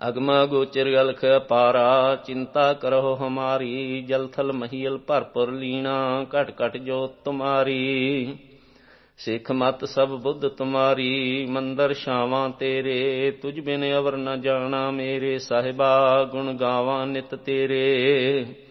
ਅਗਮਾ ਗੋਚਰ ਅਲਖ ਅਪਾਰਾ, ਚਿੰਤਾ ਕਰੋ ਹਮਾਰੀ। ਜਲ ਥਲ ਮਹੀਲ ਭਰਪੁਰ ਲੀਣਾ, ਘਟ ਘਟ ਜੋਤ ਤੁਮਾਰੀ। ਸਿੱਖ ਮਤ ਸਭ ਬੁੱਧ ਤੁਮਾਰੀ, ਮੰਦਰ ਛਾਵਾਂ ਤੇਰੇ। ਤੁਝ ਬਿਨ ਅਵਰ ਨ ਜਾਣਾ ਮੇਰੇ, ਸਾਹਿਬਾ ਗੁਣ ਗਾਵਾਂ ਨਿਤ ਤੇਰੇ।